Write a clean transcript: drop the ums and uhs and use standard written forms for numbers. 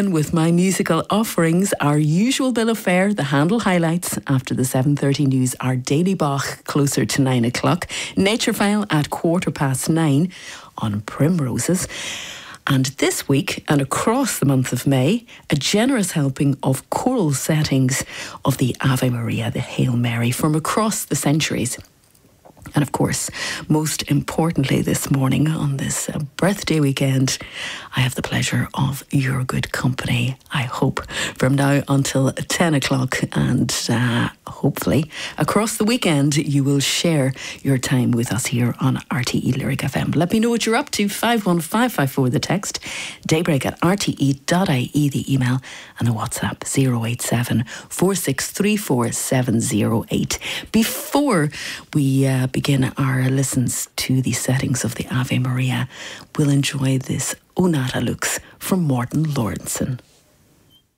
in with my musical offerings. Our usual bill of fare, the Handel highlights after the 7:30 news, our Daily Bach closer to 9 o'clock, Nature File at 9:15 on Primroses. And this week, and across the month of May, a generous helping of choral settings of the Ave Maria, the Hail Mary, from across the centuries. And of course, most importantly this morning on this birthday weekend, I have the pleasure of your good company, I hope, from now until 10 o'clock. And hopefully across the weekend you will share your time with us here on RTE Lyric FM. Let me know what you're up to. 51554 the text, daybreak at rte.ie the email, and the WhatsApp 087 4634 708. Before we begin our listens to the settings of the Ave Maria, we'll enjoy this O Nata Lux from Morten Lawrenson.